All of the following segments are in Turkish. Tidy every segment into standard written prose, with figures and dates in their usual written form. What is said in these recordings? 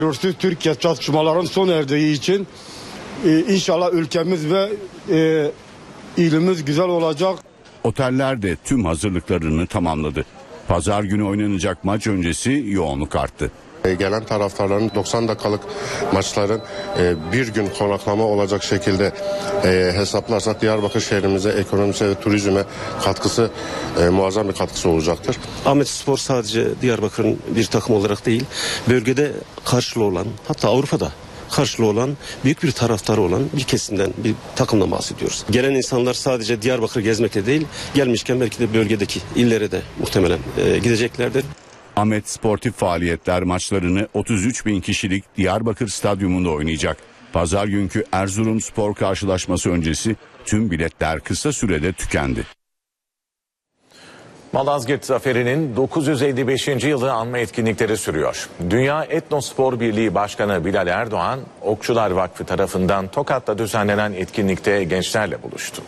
Türkiye çatışmaların sona erdiği için inşallah ülkemiz ve ilimiz güzel olacak. Oteller de tüm hazırlıklarını tamamladı. Pazar günü oynanacak maç öncesi yoğunluk arttı. Gelen taraftarların 90 dakikalık maçların bir gün konaklama olacak şekilde hesaplarsak Diyarbakır şehrimize, ekonomisine ve turizme katkısı muazzam bir katkısı olacaktır. Ahmetspor sadece Diyarbakır'ın bir takım olarak değil, bölgede karşılığı olan, hatta Avrupa'da karşılığı olan, büyük bir taraftarı olan bir kesimden, bir takımdan bahsediyoruz. Gelen insanlar sadece Diyarbakır gezmekle değil, gelmişken belki de bölgedeki illere de muhtemelen gideceklerdir. Ahmet sportif faaliyetler maçlarını 33 bin kişilik Diyarbakır Stadyumunda oynayacak. Pazar günkü Erzurumspor karşılaşması öncesi tüm biletler kısa sürede tükendi. Malazgirt Zaferi'nin 955. yılı anma etkinlikleri sürüyor. Dünya Etnospor Birliği Başkanı Bilal Erdoğan, Okçular Vakfı tarafından Tokat'ta düzenlenen etkinlikte gençlerle buluştu.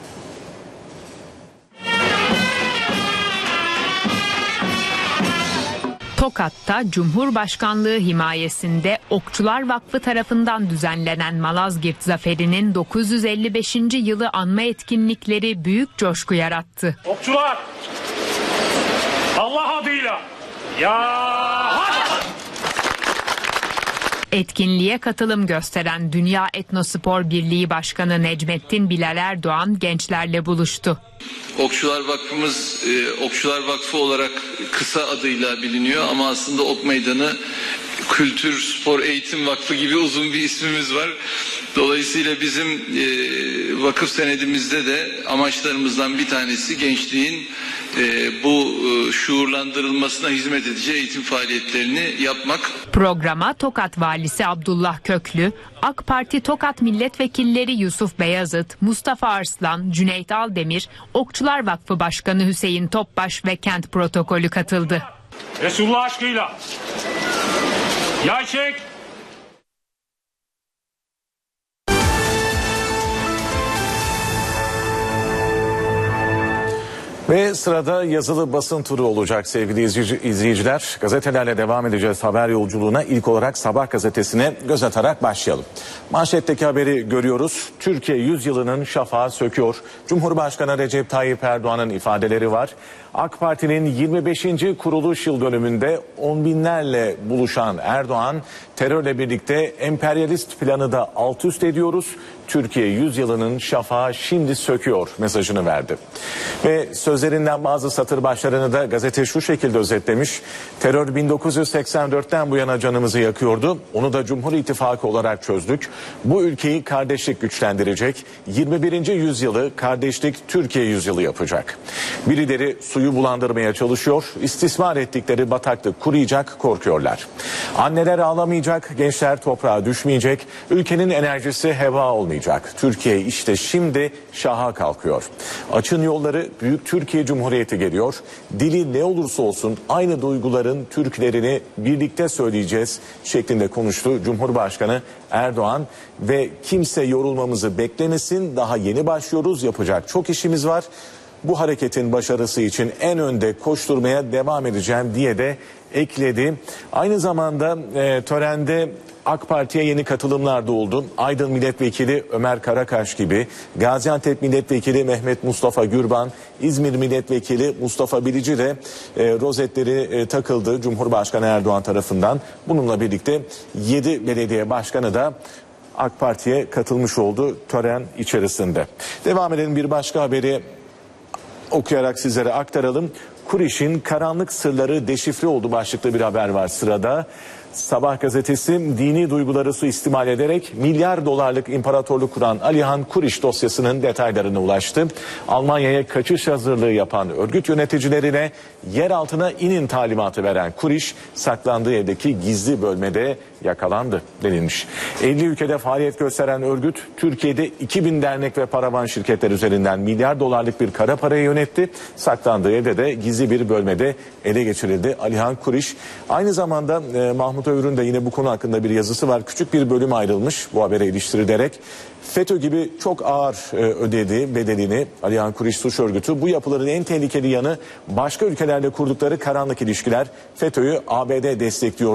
Tokat'ta Cumhurbaşkanlığı himayesinde Okçular Vakfı tarafından düzenlenen Malazgirt Zaferi'nin 955. yılı anma etkinlikleri büyük coşku yarattı. Okçular, Allah adıyla ya! Etkinliğe katılım gösteren Dünya Etnospor Birliği Başkanı Necmettin Bilal Erdoğan gençlerle buluştu. Okçular Vakfımız Okçular Vakfı olarak kısa adıyla biliniyor ama aslında Ok Meydanı Kültür Spor Eğitim Vakfı gibi uzun bir ismimiz var. Dolayısıyla bizim vakıf senedimizde de amaçlarımızdan bir tanesi gençliğin bu şuurlandırılmasına hizmet edeceği eğitim faaliyetlerini yapmak. Programa Tokat Valisi Abdullah Köklü, AK Parti Tokat Milletvekilleri Yusuf Beyazıt, Mustafa Arslan, Cüneyt Aldemir, Okçular Vakfı Başkanı Hüseyin Topbaş ve Kent Protokolü katıldı. Resulullah aşkıyla yay çek. Ve sırada yazılı basın turu olacak sevgili izleyiciler. Gazetelerle devam edeceğiz haber yolculuğuna. İlk olarak Sabah gazetesine göz atarak başlayalım. Manşetteki haberi görüyoruz. Türkiye 100 yılının şafağı söküyor. Cumhurbaşkanı Recep Tayyip Erdoğan'ın ifadeleri var. AK Parti'nin 25. kuruluş yıl dönümünde on binlerle buluşan Erdoğan, terörle birlikte emperyalist planı da alt üst ediyoruz. Türkiye 100 yılının şafağı şimdi söküyor mesajını verdi. Ve sözlerinden bazı satır başlarını da gazete şu şekilde özetlemiş. Terör 1984'ten bu yana canımızı yakıyordu. Onu da Cumhur İttifakı olarak çözdük. Bu ülkeyi kardeşlik güçlendirecek. 21. yüzyılı kardeşlik Türkiye yüzyılı yapacak. Birileri suyu bulandırmaya çalışıyor. İstismar ettikleri bataklık kuruyacak, korkuyorlar. Anneler ağlamayacak, gençler toprağa düşmeyecek. Ülkenin enerjisi heba olmayacak. Türkiye işte şimdi şaha kalkıyor. Açın yolları, büyük Türkiye Cumhuriyeti geliyor. Dili ne olursa olsun aynı duyguların Türklerini birlikte söyleyeceğiz şeklinde konuştu Cumhurbaşkanı Erdoğan ve kimse yorulmamızı beklemesin, daha yeni başlıyoruz, yapacak çok işimiz var. Bu hareketin başarısı için en önde koşturmaya devam edeceğim diye de ekledi. Aynı zamanda törende AK Parti'ye yeni katılımlar da oldu. Aydın Milletvekili Ömer Karakaş gibi, Gaziantep Milletvekili Mehmet Mustafa Gürban, İzmir Milletvekili Mustafa Bilici de rozetleri takıldı Cumhurbaşkanı Erdoğan tarafından. Bununla birlikte 7 belediye başkanı da AK Parti'ye katılmış oldu tören içerisinde. Devam edelim, bir başka haberi okuyarak sizlere aktaralım. Kuriş'in karanlık sırları deşifre oldu başlıklı bir haber var sırada. Sabah gazetesi dini duyguları suistimal ederek milyar dolarlık imparatorluk kuran Alihan Kuriş dosyasının detaylarına ulaştı. Almanya'ya kaçış hazırlığı yapan örgüt yöneticilerine yer altına inin talimatı veren Kuriş saklandığı evdeki gizli bölmede yakalandı denilmiş. 50 ülkede faaliyet gösteren örgüt Türkiye'de 2000 dernek ve paravan şirketler üzerinden milyar dolarlık bir kara parayı yönetti. Saklandığı evde de gizli bir bölmede ele geçirildi Alihan Kuriş. Aynı zamanda Mahmut Övür'ün de yine bu konu hakkında bir yazısı var. Küçük bir bölüm ayrılmış bu habere iliştirilerek. FETÖ gibi çok ağır ödedi bedelini Alihan Kuriş suç örgütü. Bu yapıların en tehlikeli yanı başka ülkelerle kurdukları karanlık ilişkiler. FETÖ'yü ABD destekliyordu.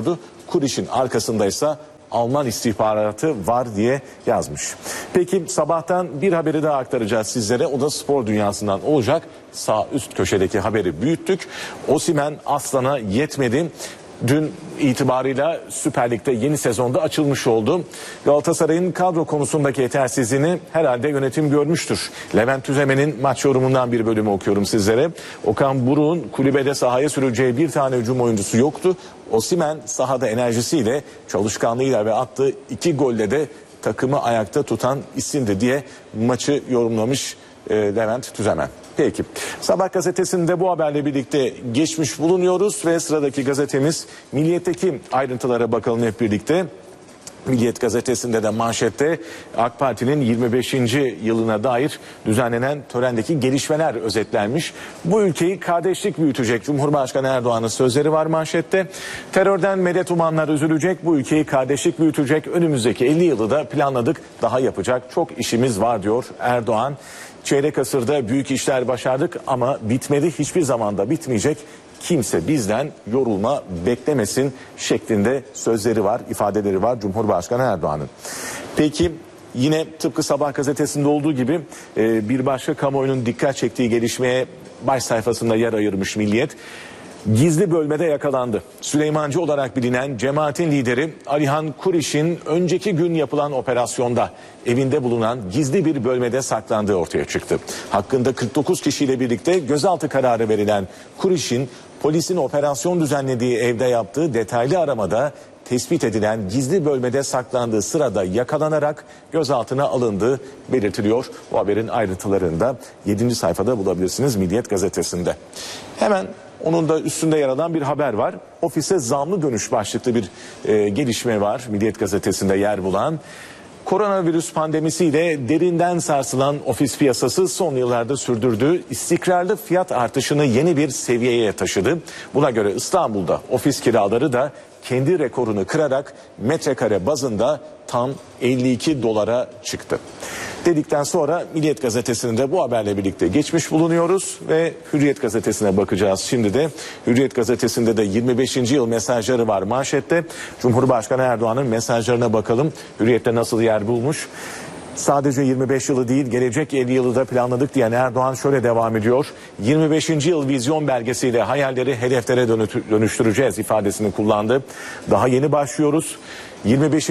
Kuriş'in arkasındaysa Alman istihbaratı var diye yazmış. Peki sabahtan bir haberi daha aktaracağız sizlere. O da spor dünyasından olacak. Sağ üst köşedeki haberi büyüttük. Osimhen Aslan'a yetmedi. Dün itibarıyla Süper Lig'de yeni sezonda açılmış oldu. Galatasaray'ın kadro konusundaki yetersizliğini herhalde yönetim görmüştür. Levent Tüzemen'in maç yorumundan bir bölümü okuyorum sizlere. Okan Buruk'un kulübede sahaya süreceği bir tane hücum oyuncusu yoktu. Osimhen sahada enerjisiyle, çalışkanlığıyla ve attığı 2 golle de takımı ayakta tutan isimdi diye maçı yorumlamış Levent Tüzemen. Peki. Sabah gazetesinde bu haberle birlikte geçmiş bulunuyoruz ve sıradaki gazetemiz Milliyet'teki ayrıntılara bakalım hep birlikte. Milliyet gazetesinde de manşette AK Parti'nin 25. yılına dair düzenlenen törendeki gelişmeler özetlenmiş. Bu ülkeyi kardeşlik büyütecek Cumhurbaşkanı Erdoğan'ın sözleri var manşette. Terörden medet umanlar üzülecek, bu ülkeyi kardeşlik büyütecek, önümüzdeki 50 yılı da planladık, daha yapacak çok işimiz var diyor Erdoğan. Çeyrek asırda büyük işler başardık ama bitmedi, hiçbir zamanda bitmeyecek. Kimse bizden yorulma beklemesin şeklinde sözleri var, ifadeleri var Cumhurbaşkanı Erdoğan'ın. Peki yine tıpkı Sabah gazetesinde olduğu gibi bir başka kamuoyunun dikkat çektiği gelişmeye baş sayfasında yer ayırmış Milliyet. Gizli bölmede yakalandı. Süleymancı olarak bilinen cemaatin lideri Alihan Kuriş'in önceki gün yapılan operasyonda evinde bulunan gizli bir bölmede saklandığı ortaya çıktı. Hakkında 49 kişiyle birlikte gözaltı kararı verilen Kuriş'in polisin operasyon düzenlediği evde yaptığı detaylı aramada tespit edilen gizli bölmede saklandığı sırada yakalanarak gözaltına alındığı belirtiliyor. Bu haberin ayrıntılarını da 7. sayfada bulabilirsiniz Milliyet gazetesinde. Hemen onun da üstünde yer alan bir haber var. Ofise zamlı dönüş başlıklı bir gelişme var Milliyet gazetesinde yer bulan. Koronavirüs pandemisiyle derinden sarsılan ofis piyasası son yıllarda sürdürdüğü istikrarlı fiyat artışını yeni bir seviyeye taşıdı. Buna göre İstanbul'da ofis kiraları da kendi rekorunu kırarak metrekare bazında tam 52 dolara çıktı. Dedikten sonra Milliyet gazetesinin de bu haberle birlikte geçmiş bulunuyoruz ve Hürriyet gazetesine bakacağız. Şimdi de Hürriyet gazetesinde de 25. yıl mesajları var manşette. Cumhurbaşkanı Erdoğan'ın mesajlarına bakalım. Hürriyet'te nasıl yer bulmuş? Sadece 25 yılı değil, gelecek 50 yılı da planladık diyen Erdoğan şöyle devam ediyor. 25. yıl vizyon belgesiyle hayalleri hedeflere dönüştüreceğiz ifadesini kullandı. Daha yeni başlıyoruz. 25.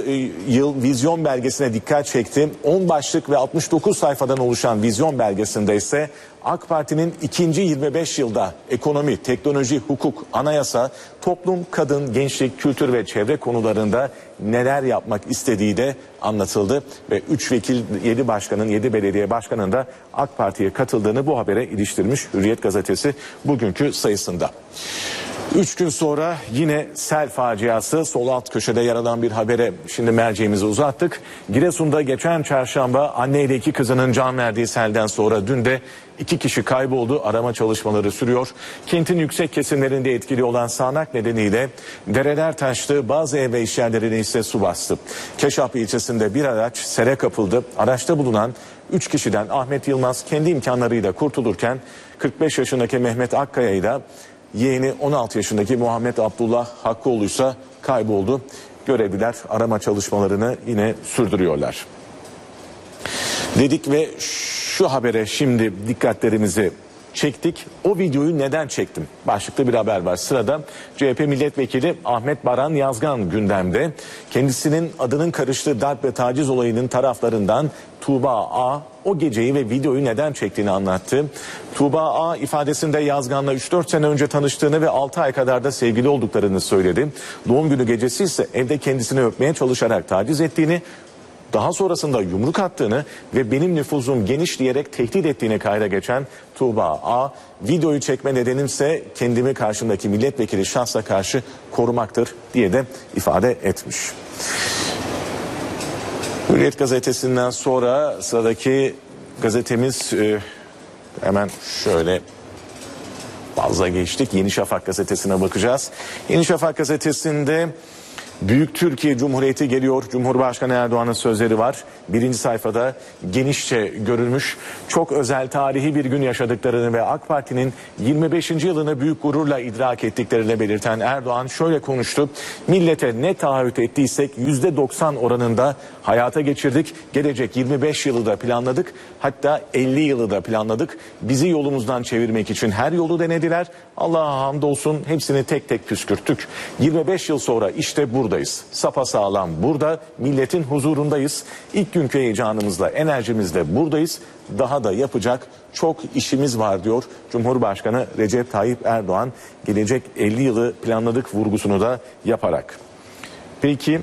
yıl vizyon belgesine dikkat çekti. 10 başlık ve 69 sayfadan oluşan vizyon belgesinde ise AK Parti'nin ikinci 25 yılda ekonomi, teknoloji, hukuk, anayasa, toplum, kadın, gençlik, kültür ve çevre konularında neler yapmak istediği de anlatıldı. Ve 3 vekil, 7 başkanın, 7 belediye başkanının da AK Parti'ye katıldığını bu habere iliştirmiş Hürriyet gazetesi bugünkü sayısında. 3 gün sonra yine sel faciası, sol alt köşede yer alan bir habere şimdi merceğimizi uzattık. Giresun'da geçen çarşamba anne ile 2 kızının can verdiği selden sonra dün de 2 kişi kayboldu. Arama çalışmaları sürüyor. Kentin yüksek kesimlerinde etkili olan sağanak nedeniyle dereler taştı, bazı ev ve iş yerlerine ise su bastı. Keşap ilçesinde bir araç sele kapıldı. Araçta bulunan 3 kişiden Ahmet Yılmaz kendi imkanlarıyla kurtulurken 45 yaşındaki Mehmet Akkaya ile yeğeni 16 yaşındaki Muhammed Abdullah Hakkıoğlu ise kayboldu. Görevliler arama çalışmalarını yine sürdürüyorlar. Dedik ve şu habere şimdi dikkatlerimizi çektik. O videoyu neden çektim? Başlıkta bir haber var. Sırada CHP milletvekili Ahmet Baran Yazgan gündemde. Kendisinin adının karıştığı darp ve taciz olayının taraflarından Tuğba A o geceyi ve videoyu neden çektiğini anlattı. Tuğba A ifadesinde Yazgan'la 3-4 sene önce tanıştığını ve 6 ay kadar da sevgili olduklarını söyledi. Doğum günü gecesi ise evde kendisini öpmeye çalışarak taciz ettiğini, daha sonrasında yumruk attığını ve benim nüfuzum geniş diyerek tehdit ettiğini kayda geçen Tuğba A, videoyu çekme nedenimse kendimi karşımdaki milletvekili şahsa karşı korumaktır diye de ifade etmiş. Hürriyet gazetesinden sonra sıradaki gazetemiz hemen şöyle fazla geçtik. Yeni Şafak gazetesine bakacağız. Yeni Şafak gazetesinde Büyük Türkiye Cumhuriyeti geliyor. Cumhurbaşkanı Erdoğan'ın sözleri var. Birinci sayfada genişçe görülmüş. Çok özel tarihi bir gün yaşadıklarını ve AK Parti'nin 25. yılını büyük gururla idrak ettiklerini belirten Erdoğan şöyle konuştu. Millete ne taahhüt ettiysek %90 oranında hayata geçirdik. Gelecek 25 yılı da planladık. Hatta 50 yılı da planladık. Bizi yolumuzdan çevirmek için her yolu denediler. Allah'a hamdolsun hepsini tek tek püskürttük. 25 yıl sonra işte buradayız. Sapasağlam burada, milletin huzurundayız. İlk günkü heyecanımızla, enerjimizle buradayız. Daha da yapacak çok işimiz var diyor Cumhurbaşkanı Recep Tayyip Erdoğan. Gelecek 50 yılı planladık vurgusunu da yaparak. Peki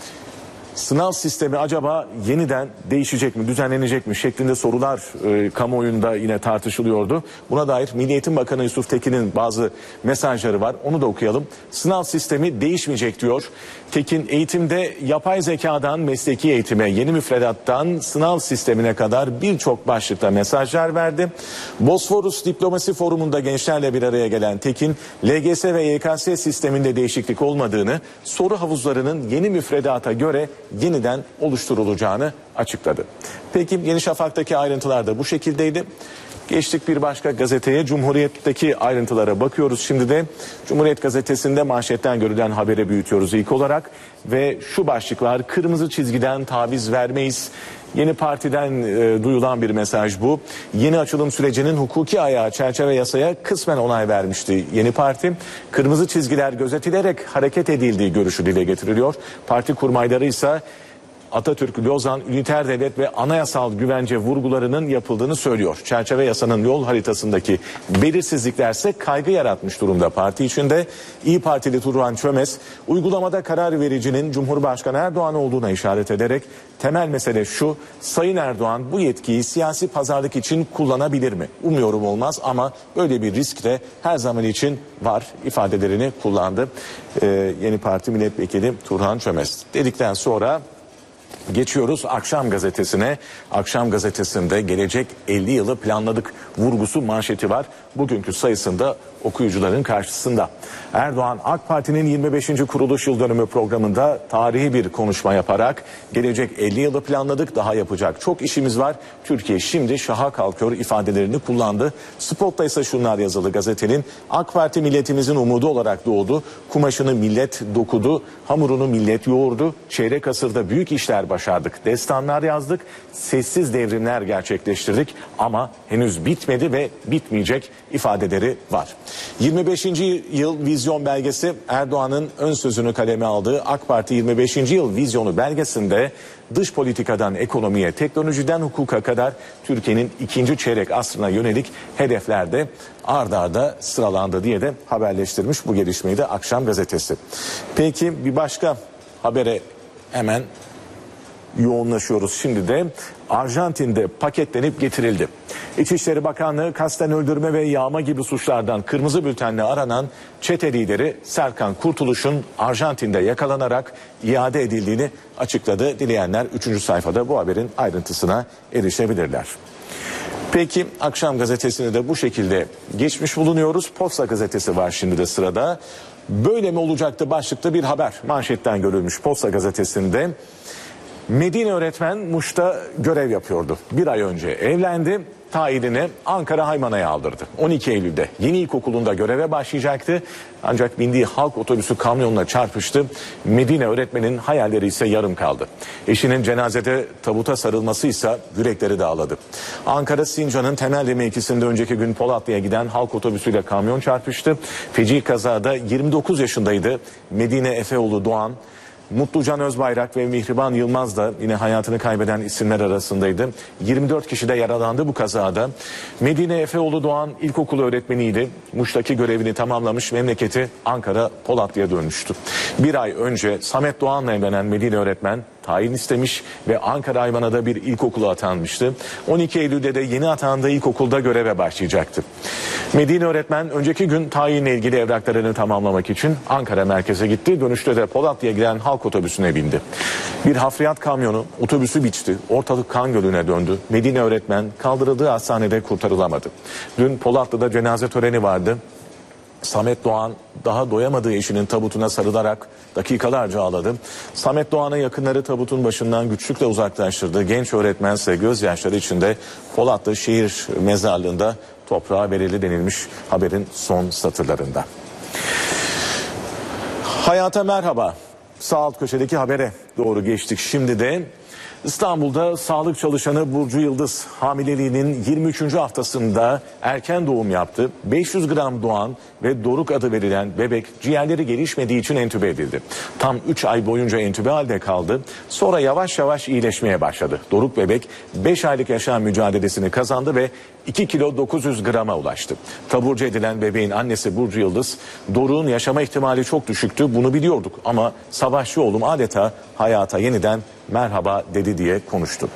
sınav sistemi acaba yeniden değişecek mi, düzenlenecek mi şeklinde sorular kamuoyunda yine tartışılıyordu. Buna dair Milli Eğitim Bakanı Yusuf Tekin'in bazı mesajları var. Onu da okuyalım. Sınav sistemi değişmeyecek diyor. Tekin eğitimde yapay zekadan mesleki eğitime, yeni müfredattan sınav sistemine kadar birçok başlıkta mesajlar verdi. Bosforus Diplomasi Forumu'nda gençlerle bir araya gelen Tekin, LGS ve YKS sisteminde değişiklik olmadığını, soru havuzlarının yeni müfredata göre yeniden oluşturulacağını açıkladı. Peki Yeni Şafak'taki ayrıntılar da bu şekildeydi. Geçtik bir başka gazeteye, Cumhuriyet'teki ayrıntılara bakıyoruz. Şimdi de Cumhuriyet gazetesinde manşetten görülen habere büyütüyoruz ilk olarak. Ve şu başlıklar: kırmızı çizgiden taviz vermeyiz. Yeni Parti'den duyulan bir mesaj bu. Yeni açılım sürecinin hukuki ayağı çerçeve yasaya kısmen onay vermişti Yeni Parti. Kırmızı çizgiler gözetilerek hareket edildiği görüşü dile getiriliyor. Parti kurmayları ise Atatürk, Lozan, üniter devlet ve anayasal güvence vurgularının yapıldığını söylüyor. Çerçeve yasanın yol haritasındaki belirsizliklerse kaygı yaratmış durumda parti içinde. İYİ Partili Turhan Çömez, uygulamada karar vericinin Cumhurbaşkanı Erdoğan olduğuna işaret ederek temel mesele şu: Sayın Erdoğan bu yetkiyi siyasi pazarlık için kullanabilir mi? Umuyorum olmaz ama böyle bir risk de her zaman için var ifadelerini kullandı. Yeni Parti Milletvekili Turhan Çömez. Dedikten sonra geçiyoruz Akşam Gazetesi'ne. Akşam Gazetesi'nde gelecek 50 yılı planladık vurgusu manşeti var. Bugünkü sayısında okuyucuların karşısında. Erdoğan AK Parti'nin 25. kuruluş yıl dönümü programında tarihi bir konuşma yaparak gelecek 50 yılı planladık, daha yapacak çok işimiz var. Türkiye şimdi şaha kalkıyor ifadelerini kullandı. Spot'ta ise şunlar yazılı gazetenin: AK Parti milletimizin umudu olarak doğdu. Kumaşını millet dokudu, hamurunu millet yoğurdu. Çeyrek asırda büyük işler başardık. Destanlar yazdık, sessiz devrimler gerçekleştirdik ama henüz bitmedi ve bitmeyecek ifadeleri var. 25. yıl vizyon belgesi, Erdoğan'ın ön sözünü kaleme aldığı AK Parti 25. yıl vizyonu belgesinde dış politikadan ekonomiye, teknolojiden hukuka kadar Türkiye'nin ikinci çeyrek asrına yönelik hedefler de ard arda sıralandı diye de haberleştirmiş bu gelişmeyi de Akşam Gazetesi. Peki bir başka habere hemen yoğunlaşıyoruz. Şimdi de Arjantin'de paketlenip getirildi. İçişleri Bakanlığı kasten öldürme ve yağma gibi suçlardan kırmızı bültenle aranan çete lideri Serkan Kurtuluş'un Arjantin'de yakalanarak iade edildiğini açıkladı. Dileyenler 3. sayfada bu haberin ayrıntısına erişebilirler. Peki Akşam Gazetesi'ni de bu şekilde geçmiş bulunuyoruz. Posta Gazetesi var şimdi de sırada. Böyle mi olacaktı başlıklı bir haber manşetten görülmüş Posta Gazetesi'nde. Medine öğretmen Muş'ta görev yapıyordu. Bir ay önce evlendi. Tayinini Ankara Haymana'ya aldırdı. 12 Eylül'de yeni ilkokulunda göreve başlayacaktı. Ancak bindiği halk otobüsü kamyonla çarpıştı. Medine öğretmenin hayalleri ise yarım kaldı. Eşinin cenazede tabuta sarılması ise yürekleri dağladı. Ankara Sincan'ın Temelli mevkisinde önceki gün Polatlı'ya giden halk otobüsüyle kamyon çarpıştı. Feci kazada 29 yaşındaydı Medine Efeoğlu Doğan. Mutlucan Özbayrak ve Mihriban Yılmaz da yine hayatını kaybeden isimler arasındaydı. 24 kişi de yaralandı bu kazada. Medine Efeoğlu Doğan ilkokulu öğretmeniydi. Muş'taki görevini tamamlamış, memleketi Ankara Polatlı'ya dönmüştü. Bir ay önce Samet Doğan'la evlenen Medine öğretmen tayin istemiş ve Ankara Haymana'da bir ilkokula atanmıştı. 12 Eylül'de de yeni atandığı ilkokulda göreve başlayacaktı. Medine öğretmen önceki gün tayinle ilgili evraklarını tamamlamak için Ankara merkeze gitti. Dönüşte de Polatlı'ya giden halk otobüsüne bindi. Bir hafriyat kamyonu otobüsü biçti. Ortalık kan gölüne döndü. Medine öğretmen kaldırıldığı hastanede kurtarılamadı. Dün Polatlı'da cenaze töreni vardı. Samet Doğan daha doyamadığı eşinin tabutuna sarılarak dakikalarca ağladı. Samet Doğan'ın yakınları tabutun başından güçlükle uzaklaştırdı. Genç öğretmen ise gözyaşları içinde Polatlı Şehir Mezarlığı'nda toprağa verildi denilmiş haberin son satırlarında. Hayata merhaba. Sağ alt köşedeki habere doğru geçtik. Şimdi de İstanbul'da sağlık çalışanı Burcu Yıldız hamileliğinin 23. haftasında erken doğum yaptı. 500 gram doğan ve Doruk adı verilen bebek ciğerleri gelişmediği için entübe edildi. Tam 3 ay boyunca entübe halde kaldı. Sonra yavaş yavaş iyileşmeye başladı. Doruk bebek 5 aylık yaşam mücadelesini kazandı ve 2 kilo 900 grama ulaştı. Taburcu edilen bebeğin annesi Burcu Yıldız, Doruk'un yaşama ihtimali çok düşüktü, bunu biliyorduk ama savaşçı oğlum adeta hayata yeniden merhaba dedi diye konuştu.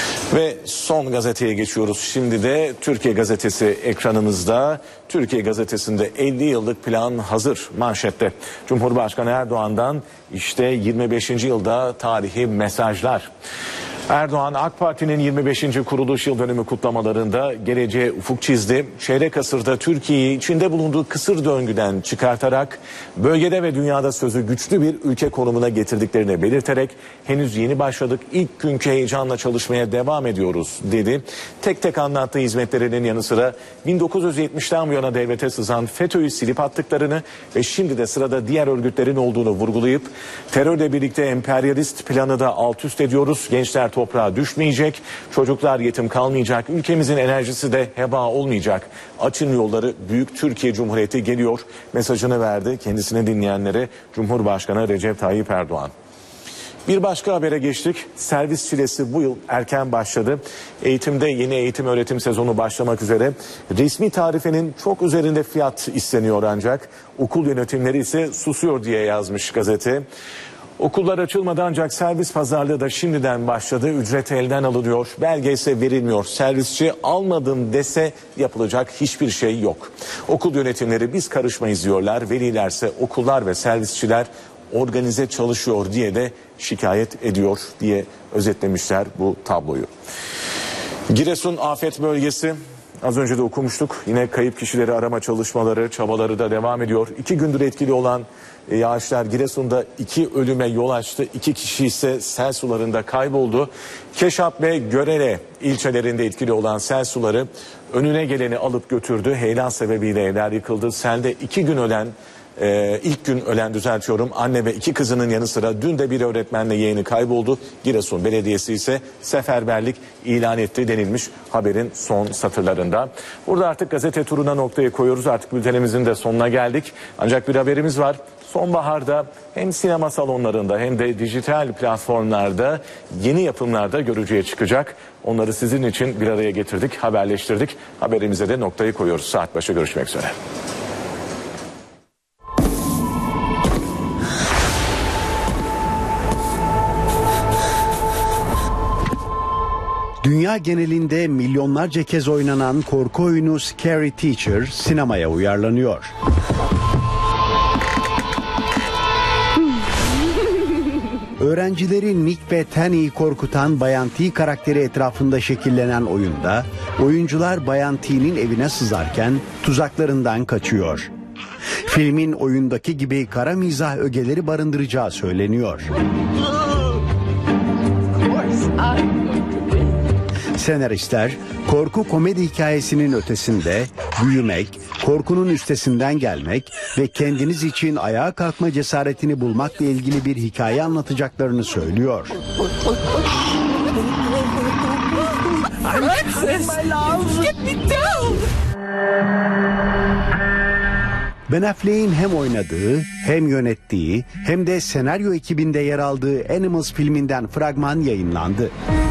Ve son gazeteye geçiyoruz. Şimdi de Türkiye Gazetesi ekranımızda. Türkiye Gazetesi'nde 50 yıllık plan hazır manşette. Cumhurbaşkanı Erdoğan'dan işte 25. yılda tarihi mesajlar. Erdoğan AK Parti'nin 25. kuruluş yıl dönümü kutlamalarında geleceğe ufuk çizdi. Çeyrek asırda Türkiye'yi içinde bulunduğu kısır döngüden çıkartarak bölgede ve dünyada sözü güçlü bir ülke konumuna getirdiklerini belirterek henüz yeni başladık, ilk günkü heyecanla çalışmaya devam ediyoruz dedi. Tek tek anlattığı hizmetlerinin yanı sıra 1970'ten bu yana devlete sızan FETÖ'yü silip attıklarını ve şimdi de sırada diğer örgütlerin olduğunu vurgulayıp terörle birlikte emperyalist planı da alt üst ediyoruz. Gençler toprağa düşmeyecek, çocuklar yetim kalmayacak, ülkemizin enerjisi de heba olmayacak. Açın yolları, Büyük Türkiye Cumhuriyeti geliyor mesajını verdi kendisini dinleyenlere Cumhurbaşkanı Recep Tayyip Erdoğan. Bir başka habere geçtik. Servis çilesi bu yıl erken başladı. Eğitimde yeni eğitim öğretim sezonu başlamak üzere. Resmi tarifenin çok üzerinde fiyat isteniyor ancak okul yönetimleri ise susuyor diye yazmış gazete. Okullar açılmadı ancak servis pazarlığı da şimdiden başladı. Ücret elden alınıyor, belge ise verilmiyor. Servisçi almadım dese yapılacak hiçbir şey yok. Okul yönetimleri biz karışmayız diyorlar. Velilerse okullar ve servisçiler organize çalışıyor diye de şikayet ediyor diye özetlemişler bu tabloyu. Giresun afet bölgesi. Az önce de okumuştuk. Yine kayıp kişileri arama çalışmaları, çabaları da devam ediyor. 2 gündür etkili olan yağışlar Giresun'da 2 ölüme yol açtı. 2 kişi ise sel sularında kayboldu. Keşap ve Görele ilçelerinde etkili olan sel suları önüne geleni alıp götürdü. Heyelan sebebiyle evler yıkıldı. Selde 2 gün ölen ilk gün ölen anne ve 2 kızının yanı sıra dün de bir öğretmenle yeğeni kayboldu. Giresun Belediyesi ise seferberlik ilan etti denilmiş haberin son satırlarında. Burada artık gazete turuna noktayı koyuyoruz. Artık bültenimizin de sonuna geldik. Ancak bir haberimiz var. Sonbaharda hem sinema salonlarında hem de dijital platformlarda yeni yapımlarda görücüye çıkacak. Onları sizin için bir araya getirdik, haberleştirdik. Haberimize de noktayı koyuyoruz. Saat başı görüşmek üzere. Dünya genelinde milyonlarca kez oynanan korku oyunu Scary Teacher sinemaya uyarlanıyor. Öğrencileri Nick ve Tanny'yi korkutan Bayan T karakteri etrafında şekillenen oyunda oyuncular Bayan T'nin evine sızarken tuzaklarından kaçıyor. Filmin oyundaki gibi kara mizah ögeleri barındıracağı söyleniyor. Senaristler korku komedi hikayesinin ötesinde büyümek, korkunun üstesinden gelmek ve kendiniz için ayağa kalkma cesaretini bulmakla ilgili bir hikaye anlatacaklarını söylüyor. Ben Affleck'in hem oynadığı, hem yönettiği, hem de senaryo ekibinde yer aldığı Animals filminden fragman yayınlandı.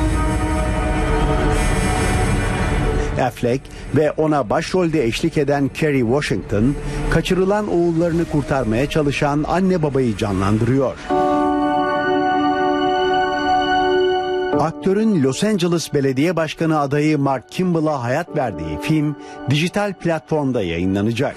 Affleck ve ona başrolde eşlik eden Kerry Washington, kaçırılan oğullarını kurtarmaya çalışan anne babayı canlandırıyor. Aktörün Los Angeles Belediye Başkanı adayı Mark Kimball'a hayat verdiği film dijital platformda yayınlanacak.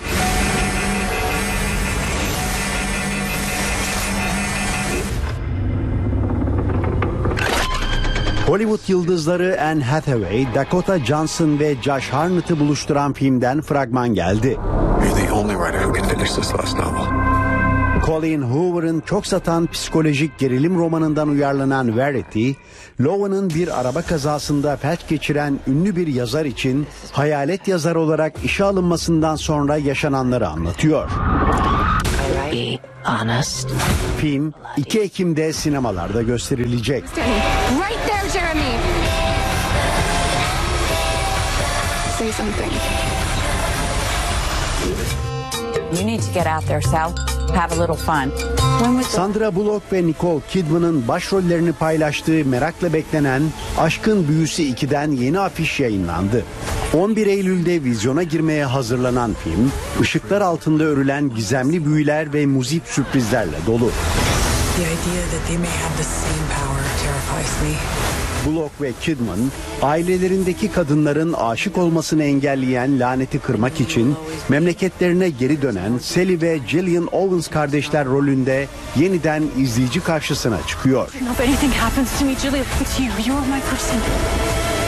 Hollywood yıldızları Anne Hathaway, Dakota Johnson ve Josh Hartnett'ı buluşturan filmden fragman geldi. You're the only writer who can finish this last novel. Colin Hoover'ın çok satan psikolojik gerilim romanından uyarlanan Verity, Lowen'ın bir araba kazasında felç geçiren ünlü bir yazar için hayalet yazar olarak işe alınmasından sonra yaşananları anlatıyor. Be honest. Film 2 Ekim'de sinemalarda gösterilecek. Right there, Jeremy. Say something. You need to get out there, Sal. Have a little fun. Sandra Bullock ve Nicole Kidman'ın başrollerini paylaştığı merakla beklenen Aşkın Büyüsü 2'den yeni afiş yayınlandı. 11 Eylül'de vizyona girmeye hazırlanan film, ışıklar altında örülen gizemli büyüler ve muzip sürprizlerle dolu. The idea that they may have the same power terrifies me. Bullock ve Kidman, ailelerindeki kadınların aşık olmasını engelleyen laneti kırmak için memleketlerine geri dönen Sally ve Gillian Owens kardeşler rolünde yeniden izleyici karşısına çıkıyor. If anything happens to me, Julia, it's you. You are my person.